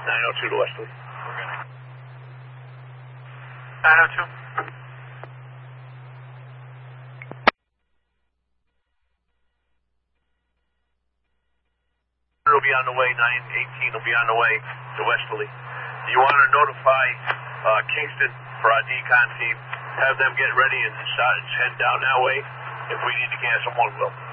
902 to Westerly. 902. Will be on the way. 918 will be on the way to Westerly. Do you want to notify Kingston for our decon team? Have them get ready and start heading down that way. If we need to cancel one, we'll.